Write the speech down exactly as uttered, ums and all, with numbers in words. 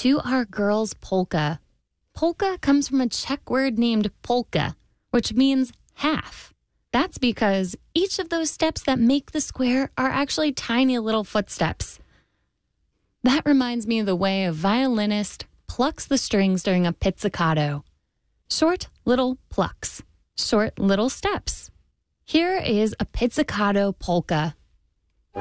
to our girl's polka. Polka comes from a Czech word named polka, which means half. That's because each of those steps that make the square are actually tiny little footsteps. That reminds me of the way a violinist plucks the strings during a pizzicato. Short little plucks, short little steps. Here is a pizzicato polka.